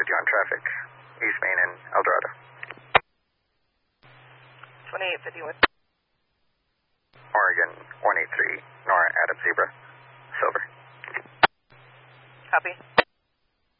with you on traffic. East Main and El Dorado. 2851. Oregon 183, Nora Adams Zebra, Silver. Copy.